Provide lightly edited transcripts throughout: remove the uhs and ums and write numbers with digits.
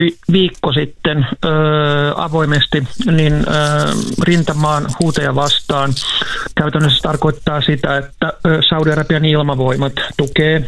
viikko sitten avoimesti rintamaan huuteja vastaan. Käytännössä tarkoittaa sitä, että Saudi-Arabian ilmavoimat tukee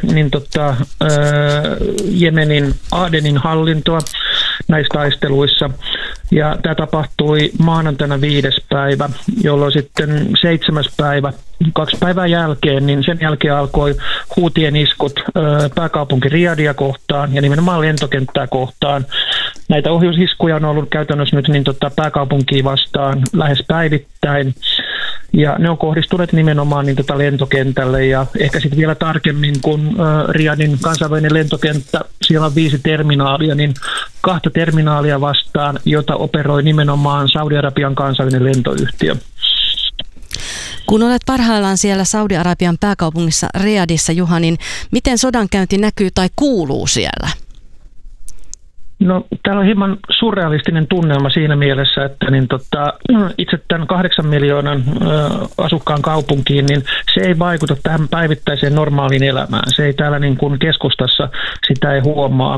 Jemenin Adenin hallintoa näissä taisteluissa. Ja tämä tapahtui maanantaina 5. päivä, jolloin sitten 7. päivä, 2 päivää jälkeen, niin sen jälkeen alkoi huutien iskut pääkaupunki Riyadia kohtaan ja nimenomaan lentokenttää kohtaan. Näitä ohjusiskuja on ollut käytännössä nyt pääkaupunkia vastaan lähes päivittäin. Ja ne on kohdistuneet nimenomaan lentokentälle ja ehkä sitten vielä tarkemmin, kun Riyadin kansainvälinen lentokenttä, siellä on 5 terminaalia, niin 2 terminaalia vastaan, jota operoi nimenomaan Saudi-Arabian kansallinen lentoyhtiö. Kun olet parhaillaan siellä Saudi-Arabian pääkaupungissa Riyadissa, Juha, niin miten sodankäynti näkyy tai kuuluu siellä? No, täällä on hieman surrealistinen tunnelma siinä mielessä, että itse tämän 8 miljoonan asukkaan kaupunkiin, niin se ei vaikuta tähän päivittäiseen normaaliin elämään. Se ei täällä keskustassa, sitä ei huomaa.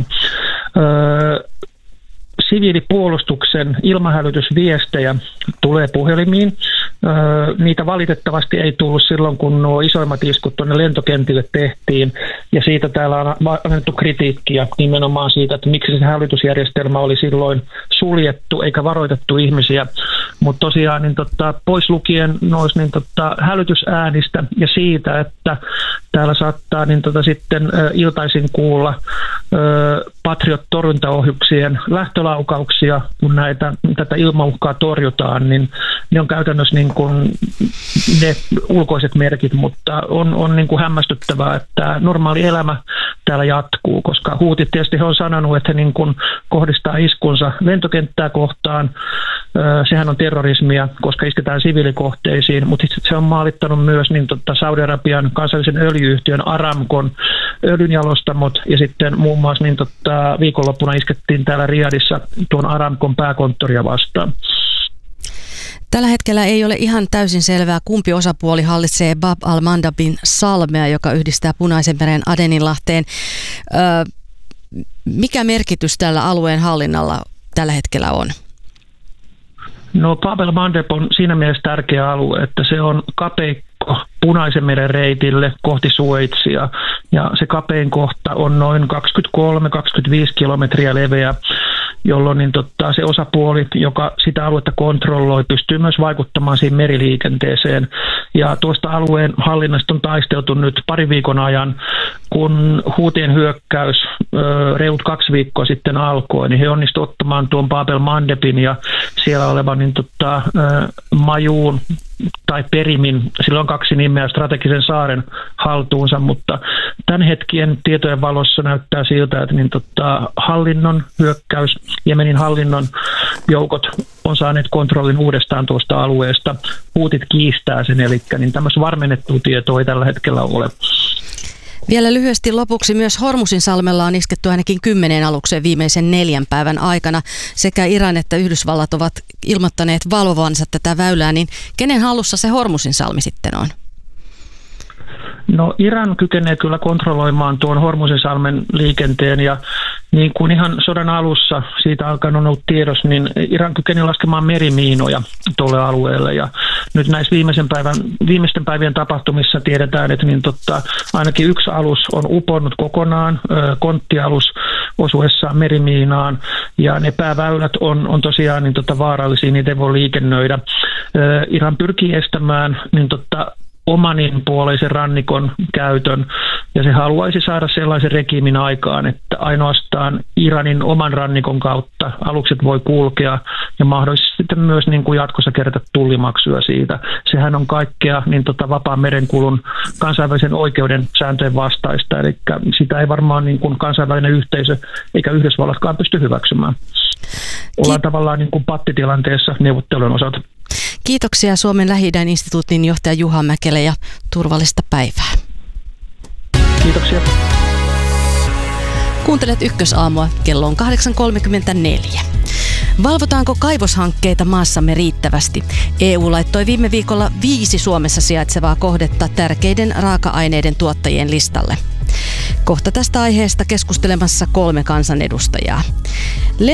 Siviilipuolustuksen ilmahälytysviestejä tulee puhelimiin. Niitä valitettavasti ei tullut silloin, kun nuo isoimmat iskut tuonne lentokentille tehtiin. Ja siitä täällä on annettu kritiikkiä nimenomaan siitä, että miksi se hälytysjärjestelmä oli silloin suljettu eikä varoitettu ihmisiä. Mutta tosiaan pois lukien noista hälytysäänistä ja siitä, että täällä saattaa sitten iltaisin kuulla Patriot-torjuntaohjuksien lähtölaukauksia, kun tätä ilmauhkaa torjutaan, niin ne on käytännössä ne ulkoiset merkit, mutta on hämmästyttävää, että normaali elämä täällä jatkuu, koska huutit tietysti he on sanonut, että he kohdistaa iskunsa lentokenttää kohtaan. Sehän on terrorismia, koska isketään siviilikohteisiin, mutta se on maalittanut myös Saudi-Arabian kansallisen öljy-yhtiön Aramcon öljynjalostamot ja sitten muun muassa viikonloppuna iskettiin täällä Riyadissa tuon Aramcon pääkonttoria vastaan. Tällä hetkellä ei ole ihan täysin selvää, kumpi osapuoli hallitsee Bab al-Mandabin salmea, joka yhdistää Punaisen meren Adeninlahteen. Mikä merkitys tällä alueen hallinnalla tällä hetkellä on? No, Bab al-Mandab on siinä mielessä tärkeä alue, että se on kapeikko Punaisen meren reitille kohti Suezia, ja se kapein kohta on noin 23-25 kilometriä leveä, jolloin se osapuoli, joka sitä aluetta kontrolloi, pystyy myös vaikuttamaan siihen meriliikenteeseen. Ja tuosta alueen hallinnasta on taisteltu nyt 2 viikon ajan, kun huutien hyökkäys reilut 2 viikkoa sitten alkoi, niin he onnistuivat ottamaan tuon Bab al-Mandabin ja siellä olevan Majuun tai Perimin, sillä on 2 nimeä, strategisen saaren haltuunsa, mutta tämän hetkien tietojen valossa näyttää siltä, että hallinnon hyökkäys, Jemenin hallinnon joukot on saaneet kontrollin uudestaan tuosta alueesta. Huutit kiistää sen, eli tämmöistä varmennettua tietoa ei tällä hetkellä ole. Vielä lyhyesti lopuksi myös Hormuzinsalmella on isketty ainakin 10 alukseen viimeisen 4 päivän aikana. Sekä Iran että Yhdysvallat ovat ilmoittaneet valvovansa tätä väylää, niin kenen hallussa se Hormuzinsalmi sitten on? No, Iran kykenee kyllä kontrolloimaan tuon Hormuzinsalmen liikenteen ja niin kuin ihan sodan alussa siitä alkaen on ollut tiedossa, niin Iran kykenee laskemaan merimiinoja tuolle alueelle ja nyt näissä viimeisten päivien tapahtumissa tiedetään, että ainakin 1 alus on uponnut kokonaan, konttialus osuessaan merimiinaan ja ne pääväylät on tosiaan vaarallisia, niitä ei voi liikennöidä. Iran pyrkii estämään Omanin puoleisen rannikon käytön, ja se haluaisi saada sellaisen regiimin aikaan, että ainoastaan Iranin oman rannikon kautta alukset voi kulkea ja mahdollisesti sitten myös jatkossa kerätä tullimaksuja siitä. Sehän on kaikkea vapaan merenkulun kansainvälisen oikeuden sääntöjen vastaista, eli sitä ei varmaan kansainvälinen yhteisö eikä Yhdysvallatkaan pysty hyväksymään. Ollaan tavallaan pattitilanteessa neuvottelujen osalta. Kiitoksia Suomen Lähi-idän instituutin johtaja Juha Mäkelä ja turvallista päivää. Kiitoksia. Kuuntelet Ykkösaamua, kello on 8.34. Valvotaanko kaivoshankkeita maassamme riittävästi? EU laittoi viime viikolla 5 Suomessa sijaitsevaa kohdetta tärkeiden raaka-aineiden tuottajien listalle. Kohta tästä aiheesta keskustelemassa 3 kansanedustajaa.